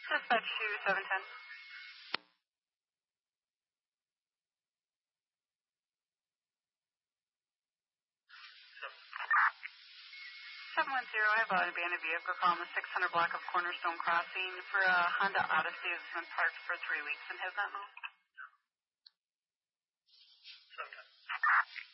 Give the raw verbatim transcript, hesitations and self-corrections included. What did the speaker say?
Dispatch two seven ten. seven one zero, I have an abandoned vehicle call on the six hundred block of Cornerstone Crossing for a Honda Odyssey that's been parked for three weeks and has not moved.